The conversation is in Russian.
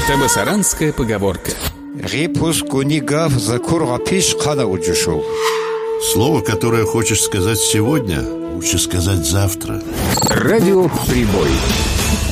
Табасаранская поговорка. Слово, которое хочешь сказать сегодня, лучше сказать завтра. Радио «Прибой».